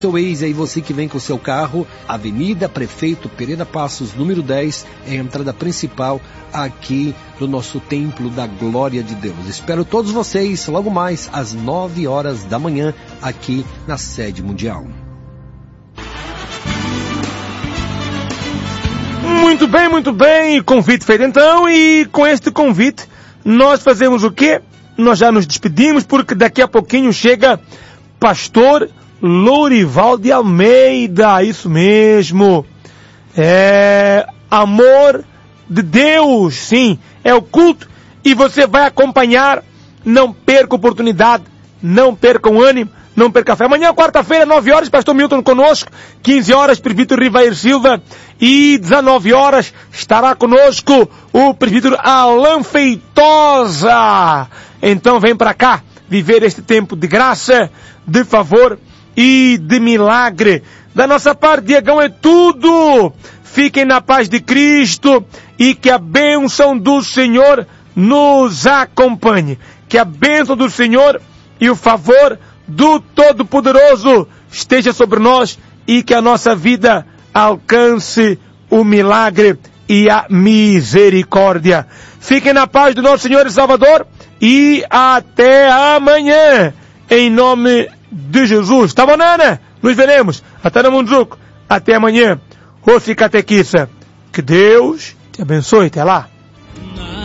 Seu ex aí, você que vem com seu carro, Avenida Prefeito Pereira Passos, número 10, é a entrada principal aqui do nosso Templo da Glória de Deus. Espero todos vocês logo mais às 9 horas da manhã aqui na sede mundial. Muito bem, convite feito então, e com este convite nós fazemos o quê? Nós já nos despedimos porque daqui a pouquinho chega Pastor Lourival de Almeida, isso mesmo, amor de Deus, sim, é o culto, e você vai acompanhar, não perca a oportunidade, não perca o ânimo, não perca a fé. Amanhã, quarta-feira, 9 horas, Pastor Milton conosco, 15 horas, Presbítero Rivair Silva, e 19 horas estará conosco o Presbítero Alain Feitosa. Então vem para cá, viver este tempo de graça, de favor e de milagre. Da nossa parte, Diegão, é tudo. Fiquem na paz de Cristo e que a bênção do Senhor nos acompanhe. Que a bênção do Senhor e o favor do Todo-Poderoso esteja sobre nós e que a nossa vida alcance o milagre e a misericórdia. Fiquem na paz do nosso Senhor e Salvador e até amanhã, em nome de Jesus. Tá bom, Nana? Nos veremos. Até no Munduco. Até amanhã. Rosi Catequissa. Que Deus te abençoe. Até lá.